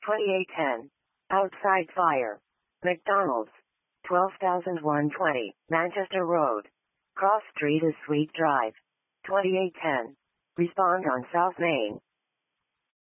2810. Outside fire. McDonald's. 12,120. Manchester Road. Cross Street is Sweet Drive. 2810. Respond on South Main.